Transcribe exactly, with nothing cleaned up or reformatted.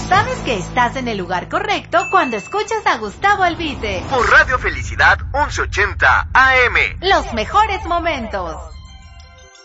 sabes que estás en el lugar correcto cuando escuchas a Gustavo Albite. Por Radio Felicidad once ochenta A M. Los mejores momentos.